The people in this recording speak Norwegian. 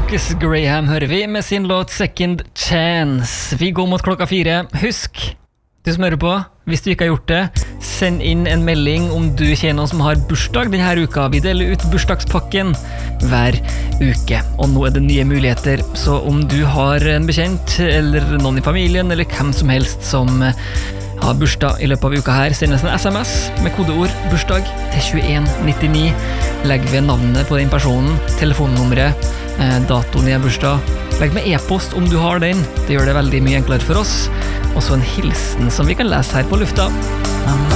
Lucas Graham hører vi med sin låt Second Chance. Vi går mot klokka 4. Husk, du som hører på, hvis du ikke har gjort det, send inn en melding om du kjenner noen som har bursdag denne uka. Vi deler ut bursdagspakken hver uke, og nå er det nye muligheter. Så om du har en bekjent, eller noen i familien, eller hvem som helst som har bursdag i løpet av uka her, sendes en SMS med kodeord bursdag til 2199. Legg ved navnet på den personen, telefonnummeret, datoen i bursdag. Legg med e-post om du har den. Det gjør det veldig mye enklere for oss. Og så en hilsen som vi kan lese her på lufta.